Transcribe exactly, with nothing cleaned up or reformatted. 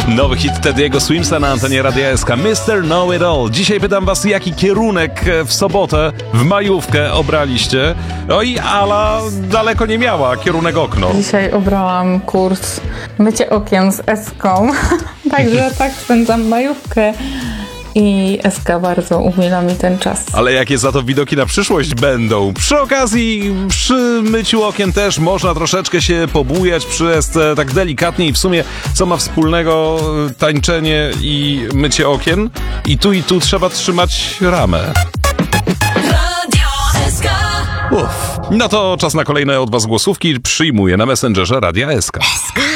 Nowy hit Teddy'ego Swimsa na antenie Radia S K. mister Know It All. Dzisiaj pytam was, jaki kierunek w sobotę w majówkę obraliście? No i Ala daleko nie miała, kierunek okno. Dzisiaj obrałam kurs mycie okien z Eską. Także tak spędzam majówkę. I S K bardzo umila mi ten czas. Ale jakie za to widoki na przyszłość będą? Przy okazji, przy myciu okien też można troszeczkę się pobujać przez te, tak delikatnie i w sumie co ma wspólnego tańczenie i mycie okien? I tu i tu trzeba trzymać ramę. Uff. No to czas na kolejne od was głosówki. Przyjmuję na Messengerze Radia S K.